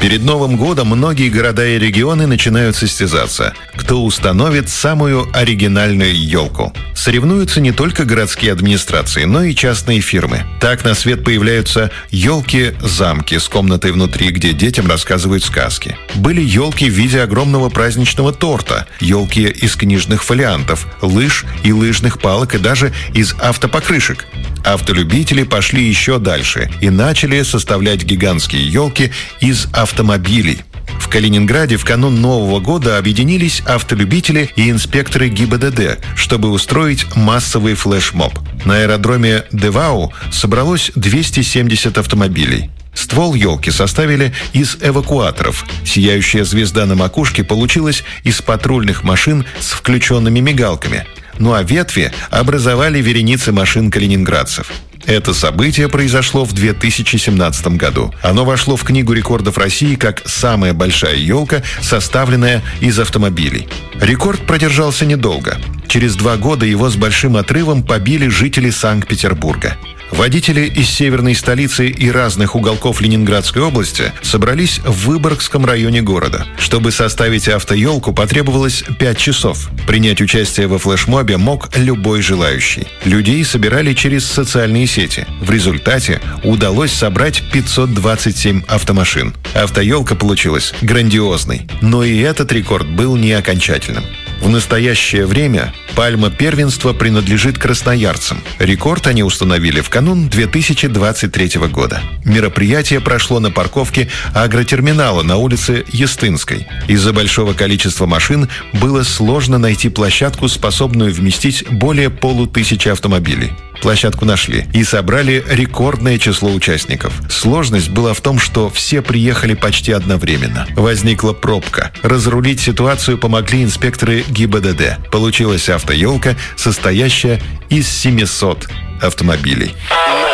Перед Новым годом многие города и регионы начинают состязаться, кто установит самую оригинальную елку. Соревнуются не только городские администрации, но и частные фирмы. Так на свет появляются елки-замки с комнатой внутри, где детям рассказывают сказки. Были елки в виде огромного праздничного торта, елки из книжных фолиантов, лыж и лыжных палок и даже из автопокрышек. Автолюбители пошли еще дальше и начали составлять гигантские елки из автомобилей. В Калининграде в канун Нового года объединились автолюбители и инспекторы ГИБДД, чтобы устроить массовый флешмоб. На аэродроме Девау собралось 270 автомобилей. Ствол елки составили из эвакуаторов. Сияющая звезда на макушке получилась из патрульных машин с включенными мигалками. Ну а ветви образовали вереницы машин калининградцев. Это событие произошло в 2017 году. Оно вошло в Книгу рекордов России как самая большая елка, составленная из автомобилей. Рекорд продержался недолго. Через 2 года его с большим отрывом побили жители Санкт-Петербурга. Водители из северной столицы и разных уголков Ленинградской области собрались в Выборгском районе города. Чтобы составить автоелку, потребовалось 5 часов. Принять участие во флешмобе мог любой желающий. Людей собирали через социальные сети. В результате удалось собрать 527 автомашин. Автоелка получилась грандиозной. Но и этот рекорд был не окончательным. В настоящее время пальма первенства принадлежит красноярцам. Рекорд они установили в канун 2023 года. Мероприятие прошло на парковке агротерминала на улице Ястынской. Из-за большого количества машин было сложно найти площадку, способную вместить более 500 автомобилей. Площадку нашли и собрали рекордное число участников. Сложность была в том, что все приехали почти одновременно. Возникла пробка. Разрулить ситуацию помогли инспекторы ГИБДД. Получилась автоелка, состоящая из 700 автомобилей.